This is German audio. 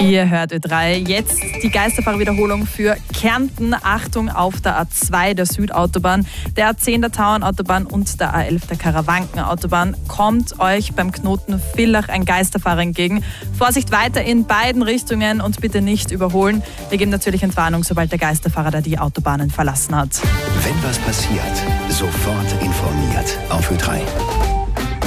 Ihr hört Ö3. Jetzt die Geisterfahrerwiederholung für Kärnten. Achtung auf der A2 der Südautobahn, der A10 der Tauernautobahn und der A11 der Karawankenautobahn kommt euch beim Knoten Villach ein Geisterfahrer entgegen. Vorsicht weiter in beiden Richtungen und bitte nicht überholen. Wir geben natürlich Entwarnung, sobald der Geisterfahrer da die Autobahnen verlassen hat. Wenn was passiert, sofort informiert auf Ö3.